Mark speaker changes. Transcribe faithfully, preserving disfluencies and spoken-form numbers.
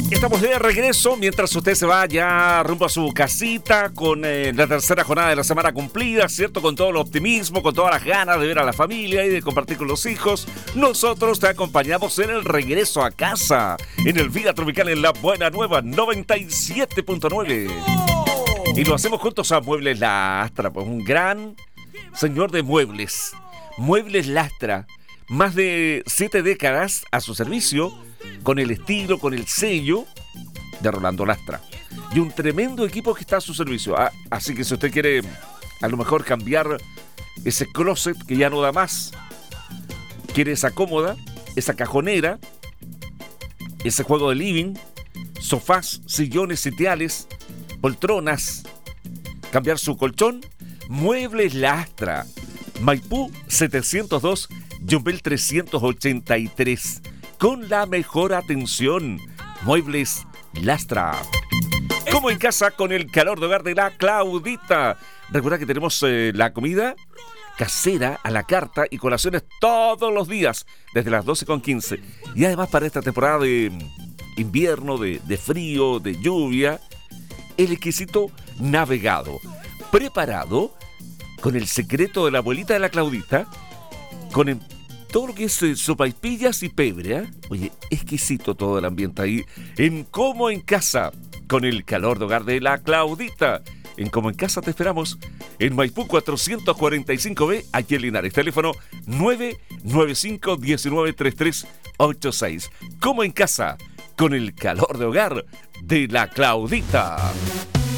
Speaker 1: Estamos de regreso mientras usted se va ya rumbo a su casita con eh, la tercera jornada de la semana cumplida, ¿cierto? Con todo el optimismo, con todas las ganas de ver a la familia y de compartir con los hijos. Nosotros te acompañamos en el regreso a casa, en el Vida Tropical en La Buena Nueva noventa y siete punto nueve. Y lo hacemos juntos a Muebles Lastra, pues un gran señor de muebles. Muebles Lastra, más de siete décadas a su servicio, con el estilo, con el sello de Rolando Lastra. Y un tremendo equipo que está a su servicio. Ah, así que si usted quiere a lo mejor cambiar ese closet que ya no da más, quiere esa cómoda, esa cajonera, ese juego de living, sofás, sillones, sitiales, poltronas, cambiar su colchón, Muebles Lastra, Maipú setecientos dos, Yumbel trescientos ochenta y tres. Con la mejor atención, Muebles Lastra. Como en casa, con el calor de hogar de la Claudita. Recuerda que tenemos eh, la comida casera a la carta y colaciones todos los días, desde las doce con quince. Y además para esta temporada de invierno, de, de frío, de lluvia, el exquisito navegado, preparado con el secreto de la abuelita de la Claudita, con el todo lo que es eh, sopaipillas y pebre, ¿eh? Oye, exquisito todo el ambiente ahí. En Como en Casa, con el calor de hogar de la Claudita. En Como en Casa te esperamos en Maipú cuatrocientos cuarenta y cinco B, aquí en Linares. Teléfono nueve nueve cinco, uno nueve tres tres ocho seis. Como en Casa, con el calor de hogar de la Claudita.